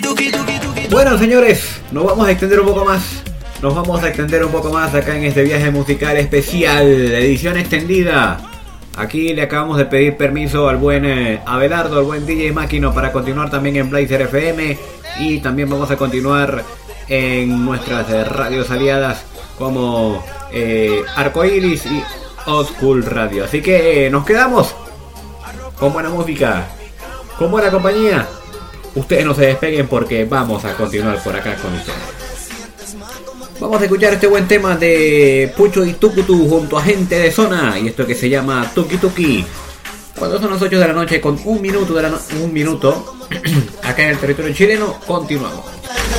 Bueno, señores, nos vamos a extender un poco más. Acá en este viaje musical especial, edición extendida. Aquí le acabamos de pedir permiso al buen Abelardo, al buen DJ Máquino, para continuar también en Blazer FM. Y también vamos a continuar en nuestras radios aliadas como Arcoiris y Old School Radio. Así que nos quedamos con buena música, con buena compañía. Ustedes no se despeguen porque vamos a continuar por acá con ustedes. Vamos a escuchar este buen tema de Pucho y Tucutu junto a Gente de Zona, y esto que se llama Tuki Tuki. Cuando son las 8 de la noche con un minuto acá en el territorio chileno, continuamos.